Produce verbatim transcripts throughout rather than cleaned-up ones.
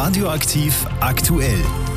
Radioaktiv aktuell.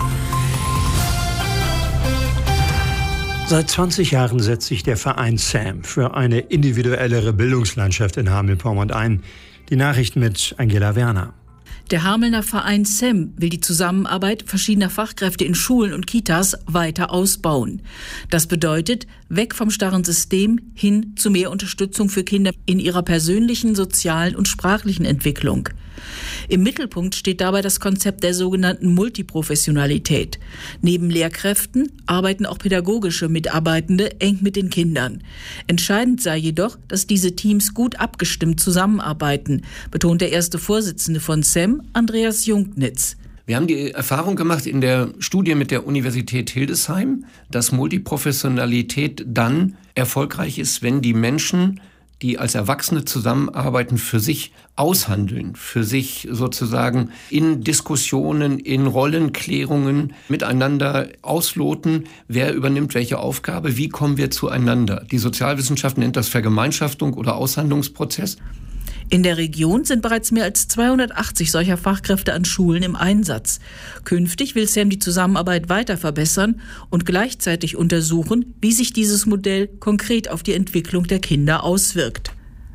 Seit zwanzig Jahren setzt sich der Verein SAM für eine individuellere Bildungslandschaft in Hameln-Pyrmont ein. Die Nachrichten mit Angela Werner. Der Hamelner Verein SAM will die Zusammenarbeit verschiedener Fachkräfte in Schulen und Kitas weiter ausbauen. Das bedeutet, weg vom starren System hin zu mehr Unterstützung für Kinder in ihrer persönlichen, sozialen und sprachlichen Entwicklung. Im Mittelpunkt steht dabei das Konzept der sogenannten Multiprofessionalität. Neben Lehrkräften arbeiten auch pädagogische Mitarbeitende eng mit den Kindern. Entscheidend sei jedoch, dass diese Teams gut abgestimmt zusammenarbeiten, betont der erste Vorsitzende von SAM, Andreas Jungnitz. Wir haben die Erfahrung gemacht in der Studie mit der Universität Hildesheim, dass Multiprofessionalität dann erfolgreich ist, wenn die Menschen, die als Erwachsene zusammenarbeiten, für sich aushandeln, für sich sozusagen in Diskussionen, in Rollenklärungen miteinander ausloten, wer übernimmt welche Aufgabe, wie kommen wir zueinander. Die Sozialwissenschaft nennt das Vergemeinschaftung oder Aushandlungsprozess. In der Region sind bereits mehr als zweihundertachtzig solcher Fachkräfte an Schulen im Einsatz. Künftig will SAM die Zusammenarbeit weiter verbessern und gleichzeitig untersuchen, wie sich dieses Modell konkret auf die Entwicklung der Kinder auswirkt.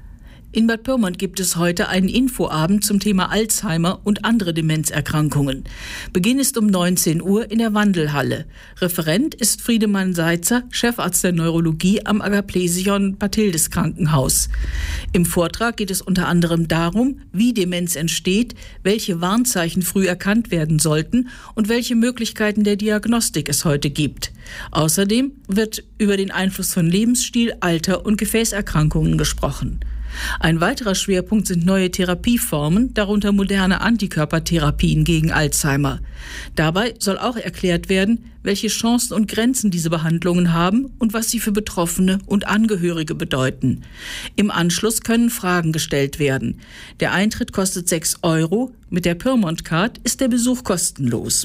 In Bad Pyrmont gibt es heute einen Infoabend zum Thema Alzheimer und andere Demenzerkrankungen. Beginn ist um neunzehn Uhr in der Wandelhalle. Referent ist Friedemann Seitzer, Chefarzt der Neurologie am Agaplesion-Bathildes Krankenhaus. Im Vortrag geht es unter anderem darum, wie Demenz entsteht, welche Warnzeichen früh erkannt werden sollten und welche Möglichkeiten der Diagnostik es heute gibt. Außerdem wird über den Einfluss von Lebensstil, Alter und Gefäßerkrankungen gesprochen. Ein weiterer Schwerpunkt sind neue Therapieformen, darunter moderne Antikörpertherapien gegen Alzheimer. Dabei soll auch erklärt werden, welche Chancen und Grenzen diese Behandlungen haben und was sie für Betroffene und Angehörige bedeuten. Im Anschluss können Fragen gestellt werden. Der Eintritt kostet sechs Euro, mit der Pyrmont Card ist der Besuch kostenlos.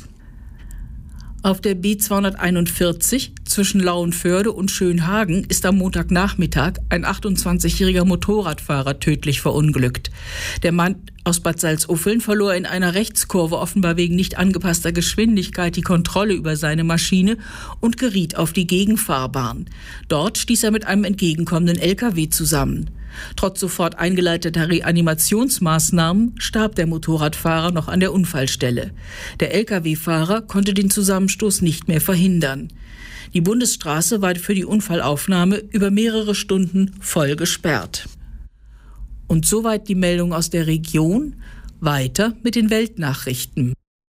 Auf der B zweihunderteinundvierzig zwischen Lauenförde und Schönhagen ist am Montagnachmittag ein achtundzwanzigjähriger Motorradfahrer tödlich verunglückt. Der Mann aus Bad Salzuffeln verlor in einer Rechtskurve offenbar wegen nicht angepasster Geschwindigkeit die Kontrolle über seine Maschine und geriet auf die Gegenfahrbahn. Dort stieß er mit einem entgegenkommenden L K W zusammen. Trotz sofort eingeleiteter Reanimationsmaßnahmen starb der Motorradfahrer noch an der Unfallstelle. Der L K W-Fahrer konnte den Zusammenstoß nicht mehr verhindern. Die Bundesstraße war für die Unfallaufnahme über mehrere Stunden voll gesperrt. Und soweit die Meldung aus der Region. Weiter mit den Weltnachrichten.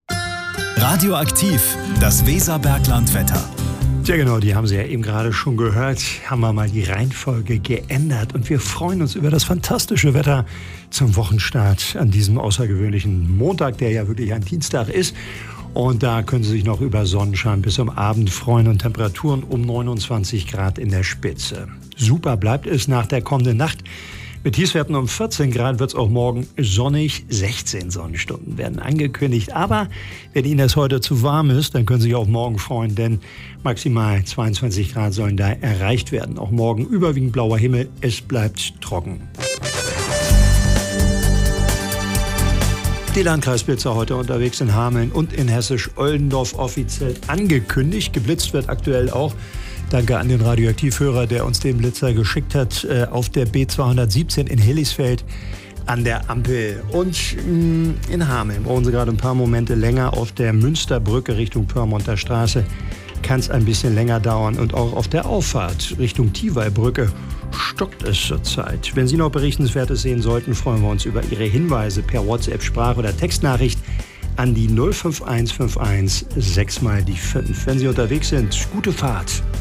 Radioaktiv, das Weserberglandwetter. Ja genau, die haben Sie ja eben gerade schon gehört. Haben wir mal die Reihenfolge geändert und wir freuen uns über das fantastische Wetter zum Wochenstart an diesem außergewöhnlichen Montag, der ja wirklich ein Dienstag ist. Und da können Sie sich noch über Sonnenschein bis zum Abend freuen und Temperaturen um neunundzwanzig Grad in der Spitze. Super bleibt es nach der kommenden Nacht. Mit Tiefstwerten um vierzehn Grad wird es auch morgen sonnig. sechzehn Sonnenstunden werden angekündigt. Aber wenn Ihnen das heute zu warm ist, dann können Sie sich auch morgen freuen, denn maximal zweiundzwanzig Grad sollen da erreicht werden. Auch morgen überwiegend blauer Himmel, es bleibt trocken. Die Landkreisblitzer heute unterwegs in Hameln und in Hessisch-Oldendorf offiziell angekündigt. Geblitzt wird aktuell auch. Danke an den Radioaktivhörer, der uns den Blitzer geschickt hat, äh, auf der B zweihundertsiebzehn in Hillisfeld an der Ampel. Und mh, in Hameln brauchen Sie gerade ein paar Momente länger. Auf der Münsterbrücke Richtung Pyrmonter Straße kann es ein bisschen länger dauern. Und auch auf der Auffahrt Richtung Tiweibrücke stockt es zurzeit. Wenn Sie noch Berichtenswertes sehen sollten, freuen wir uns über Ihre Hinweise per WhatsApp, Sprach- oder Textnachricht an die null fünf eins fünf eins sechs mal die fünf. Wenn Sie unterwegs sind, gute Fahrt.